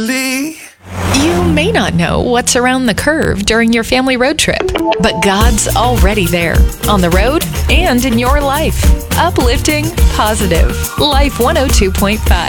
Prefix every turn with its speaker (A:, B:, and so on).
A: You may not know what's around the curve during your family road trip, but God's already there, on the road and in your life. Uplifting, positive. Life 102.5.